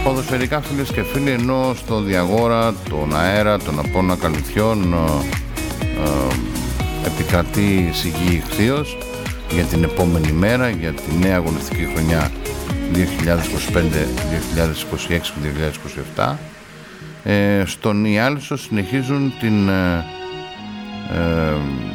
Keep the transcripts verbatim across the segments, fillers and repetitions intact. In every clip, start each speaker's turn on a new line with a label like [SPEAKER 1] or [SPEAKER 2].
[SPEAKER 1] Ποδοσφαιρικά, φίλες και φίλοι, ενώ στο Διαγόρα, τον αέρα, τον Απόλλωνα Καλυθιών ε, ε, επικρατεί σιγή ηχθείος για την επόμενη μέρα, για τη νέα αγωνιστική χρονιά δύο χιλιάδες είκοσι πέντε δύο χιλιάδες είκοσι έξι και δύο χιλιάδες είκοσι επτά. Ε, στον Ιάλισσο συνεχίζουν την ε, ε,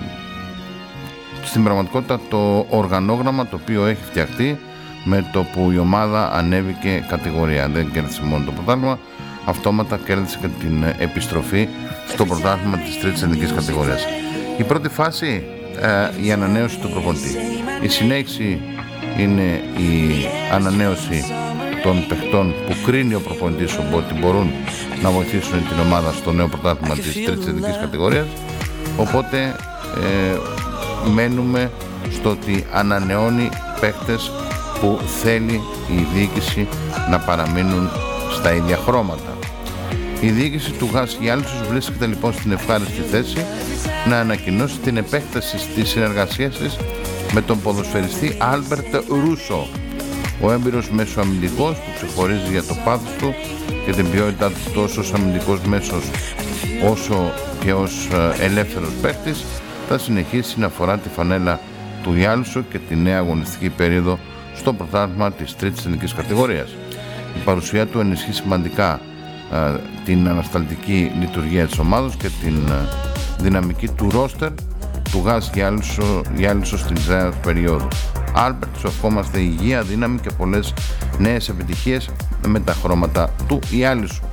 [SPEAKER 1] στην πραγματικότητα το οργανόγραμμα το οποίο έχει φτιαχτεί με το που η ομάδα ανέβηκε κατηγορία. Δεν κέρδισε μόνο το πρωτάθλημα, αυτόματα κέρδισε και την επιστροφή στο πρωτάθλημα της τρίτης εθνικής κατηγορίας. Η πρώτη φάση, ε, η ανανέωση του προπονητή. Η συνέχιση είναι η ανανέωση των παιχτών που κρίνει ο προπονητής ότι μπορούν να βοηθήσουν την ομάδα στο νέο πρωτάθλημα της τρίτης εθνικής κατηγορίας. Οπότε ε, μένουμε στο ότι ανανεώνει παίχτες που θέλει η διοίκηση να παραμείνουν στα ίδια χρώματα. Η διοίκηση του ΓΑΣ Γιάλισσος βρίσκεται λοιπόν στην ευχάριστη θέση να ανακοινώσει την επέκταση της συνεργασίας της με τον ποδοσφαιριστή Άλμπερτ Ρούσο. Ο έμπειρος μεσοαμυντικός που ξεχωρίζει για το πάθος του και την ποιότητά του τόσο ως αμυντικός μέσος όσο και ως ελεύθερος παίκτης θα συνεχίσει να φορά τη φανέλα του Γιάλισσο και τη νέα αγωνιστική περίοδο στο πρωτάθλημα της τρίτης εθνικής κατηγορίας. Η παρουσία του ενισχύει σημαντικά α, την ανασταλτική λειτουργία της ομάδας και την α, δυναμική του ρόστερ του ΓΑΣ Γιάλισσο, Γιάλισσο στην νέα περίοδο. Άλμπερτ, σου ευχόμαστε υγεία, δύναμη και πολλές νέες επιτυχίες με τα χρώματα του Ιάλισσου.